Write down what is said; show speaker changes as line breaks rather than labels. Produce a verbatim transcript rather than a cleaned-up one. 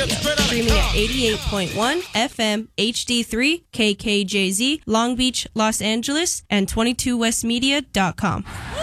Radio. Streaming at eighty-eight point one F M H D three K K J Z, Long Beach, Los Angeles, and twenty-two west media dot com.